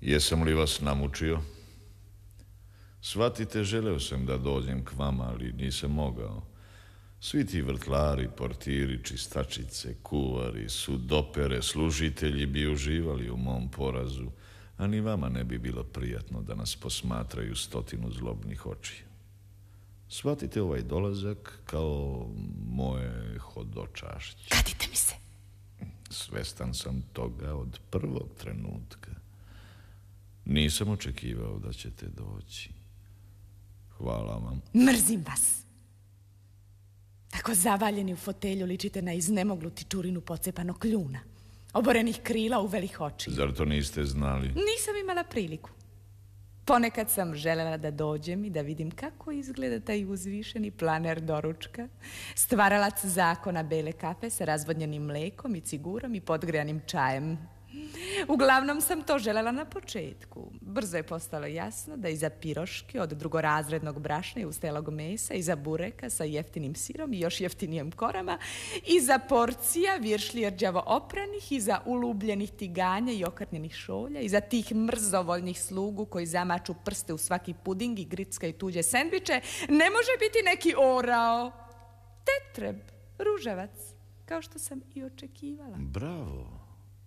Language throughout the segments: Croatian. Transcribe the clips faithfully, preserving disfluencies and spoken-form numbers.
Jesam li vas namučio? Shvatite, želeo sam da dođem k vama, ali nisam mogao. Svi ti vrtlari, portiri, čistačice, kuvari, sudopere, služitelji bi uživali u mom porazu, a ni vama ne bi bilo prijatno da nas posmatraju stotinu zlobnih očiju. Shvatite ovaj dolazak kao moje hodočašće. Kadite mi se. Svestan sam toga od prvog trenutka. Nisam očekivao da ćete doći. Hvala vam. Mrzim vas. Tako zavaljeni u fotelju ličite na iznemoglu tičurinu pocepanog kljuna, oborenih krila u velih oči. Zar to niste znali? Nisam imala priliku. Ponekad sam želela da dođem i da vidim kako izgleda taj uzvišeni planer doručka, stvaralac zakona bele kafe sa razvodnjenim mlekom i cigurom i podgrejanim čajem. Uglavnom sam to želela na početku. Brzo je postalo jasno da iza piroške od drugorazrednog brašna i ustelog mesa, iza bureka sa jeftinim sirom i još jeftinijim korama, iza porcija viršlije rđavo opranih, iza ulubljenih tiganja i okrnjenih šolja, iza tih mrzovoljnih slugu koji zamaču prste u svaki puding i gricka i tuđe sendviče, ne može biti neki orao. Tetreb, ružavac, kao što sam i očekivala. Bravo.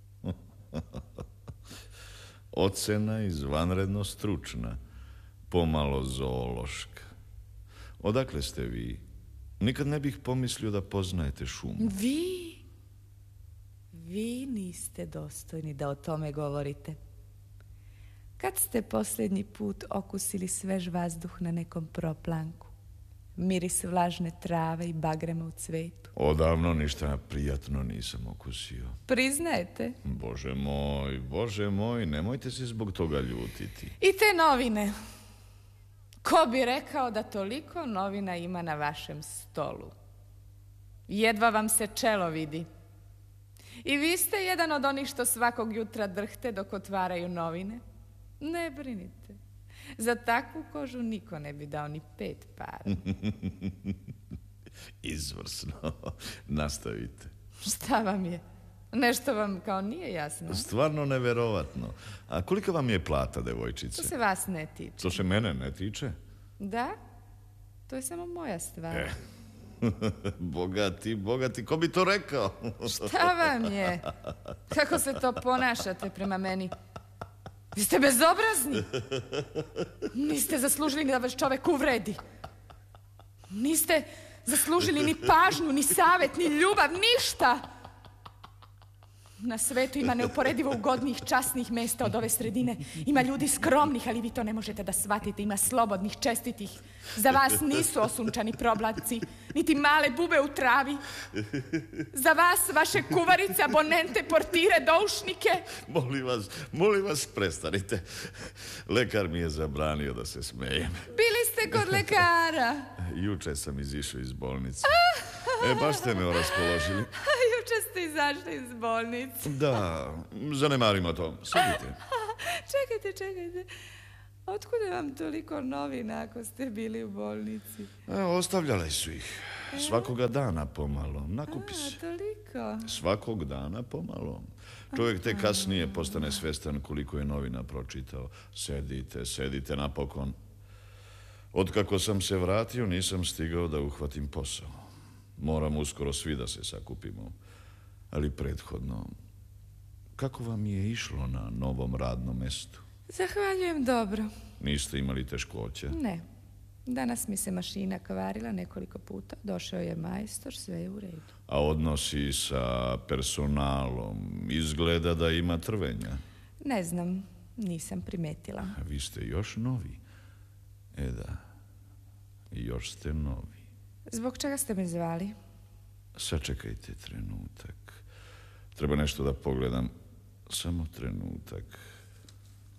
Ocena izvanredno stručna, pomalo zoološka. Odakle ste vi? Nikad ne bih pomislio da poznajete šumu. Vi? Vi niste dostojni da o tome govorite. Kad ste posljednji put okusili svež vazduh na nekom proplanku? Miris vlažne trave i bagrema u cvetu? Odavno ništa prijatno nisam okusio. Priznajete? Bože moj, Bože moj, nemojte se zbog toga ljutiti. I te novine. Ko bi rekao da toliko novina ima na vašem stolu? Jedva vam se čelo vidi. I vi ste jedan od onih što svakog jutra drhte dok otvaraju novine. Ne brinite. Za takvu kožu niko ne bi dao ni pet para. Izvrsno. Nastavite. Šta vam je? Nešto vam kao nije jasno? Stvarno neverovatno. A kolika vam je plata, devojčice? To se vas ne tiče. To se mene ne tiče? Da? To je samo moja stvar. Eh. Bogati, bogati, ko bi to rekao? Šta vam je? Kako se to ponašate prema meni? Vi ste bezobrazni. Niste zaslužili da vas čovek uvredi. Niste zaslužili ni pažnju, ni savjet, ni ljubav, ništa. Na svetu ima neuporedivo ugodnijih, časnih mesta od ove sredine. Ima ljudi skromnih, ali vi to ne možete da shvatite. Ima slobodnih, čestitih. Za vas nisu osunčani probladci, niti male bube u travi. Za vas, vaše kuvarice, abonente, portire, doušnike. Molim vas, molim vas, prestanite. Lekar mi je zabranio da se smejem. Bili ste kod lekara? Juče sam izišao iz bolnice. E, baš ste me raspoložili. Juče ste izašli iz bolnice. Da, zanemarimo to. Sedite. Čekajte, čekajte. Otkuda vam toliko novina ako ste bili u bolnici? E, ostavljale su ih. Svakoga dana pomalo. Nakupi se. A, toliko? Svakog dana pomalo. Čovjek te kasnije postane svestan koliko je novina pročitao. Sedite, sedite napokon. Otkako sam se vratio, nisam stigao da uhvatim posao. Moram uskoro svi da se sakupimo. Ali prethodno, kako vam je išlo na novom radnom mestu? Zahvaljujem dobro. Niste imali teškoće? Ne. Danas mi se mašina kvarila nekoliko puta. Došao je majstor, sve je u redu. A odnosi sa personalom? Izgleda da ima trvenja. Ne znam, nisam primetila. A vi ste još novi. E da, još ste novi. Zbog čega ste me zvali? Sačekajte trenutak. Treba nešto da pogledam. Samo trenutak.